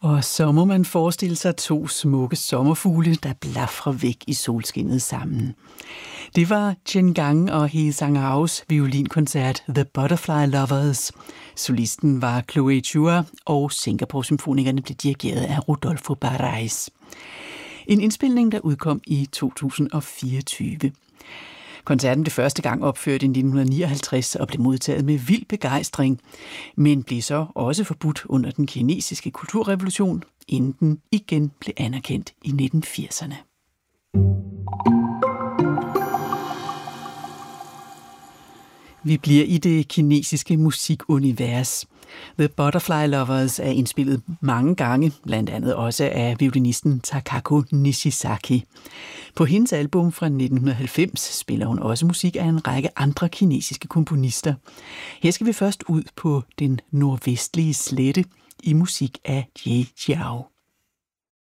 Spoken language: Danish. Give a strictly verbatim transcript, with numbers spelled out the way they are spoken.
Og så må man forestille sig to smukke sommerfugle, der blafrer væk i solskinnet sammen. Det var Chen Gang og He Sang-aos violinkoncert The Butterfly Lovers. Solisten var Chloe Chua, og Singapore-symfonikerne blev dirigeret af Rodolfo Barrais. En indspilning, der udkom i to tusind og fireogtyve. Koncerten blev første gang opført i nitten nioghalvtreds og blev modtaget med vild begejstring, men blev så også forbudt under den kinesiske kulturrevolution, inden den igen blev anerkendt i nitten firserne. Vi bliver i det kinesiske musikunivers. The Butterfly Lovers er indspillet mange gange, blandt andet også af violinisten Takako Nishizaki. På hendes album fra nitten halvfems spiller hun også musik af en række andre kinesiske komponister. Her skal vi først ud på den nordvestlige slette i musik af Jie Jiao.